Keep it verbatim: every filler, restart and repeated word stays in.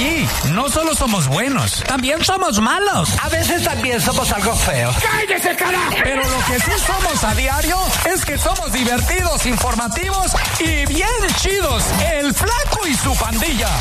Sí, no solo somos buenos, también somos malos. A veces también somos algo feos. ¡Cállese, carajo! Pero lo que sí somos a diario es que somos divertidos, informativos y bien chidos. El Flaco y su pandilla.